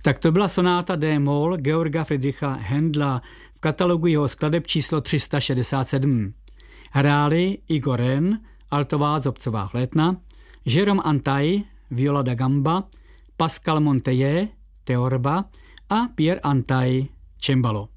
Tak to byla sonáta D-moll Georga Friedricha Händla v katalogu jeho skladeb číslo 367. Hráli Igor Ren, altová zobcová flétna, Jérôme Antaille, viola da gamba, Pascal Monteye, teorba a Pierre Antaille, cembalo.